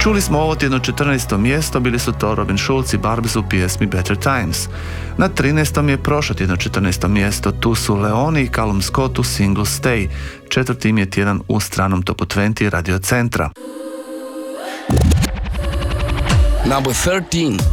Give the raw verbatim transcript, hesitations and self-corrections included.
Čuli smo ovo tjedno četrnaesto mjesto, bili su to Robin Schulz i Barbz u pjesmi Better Times. Na trinaestom je prošlo tjedno četrnaesto mjesto, tu su Leoni i Callum Scott u singlu Stay. Četvrti im je tjedan u stranom topu dvadeset Radio Centra. Number thirteen.